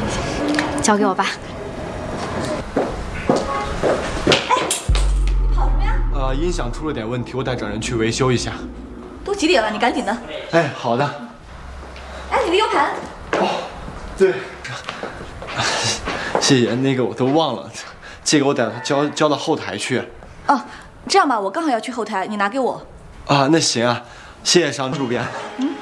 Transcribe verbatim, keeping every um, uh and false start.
交给我吧。 哎，你跑什么呀？ 呃，音响出了点问题，我得找人去维修一下。 都几点了？你赶紧的。 哎，好的。 哎，你的 U 盘。 哦，对，谢谢。那个我都忘了，借给我得交交到后台去。 哦，这样吧，我刚好要去后台，你拿给我。 啊，那行啊，谢谢商主编。 嗯。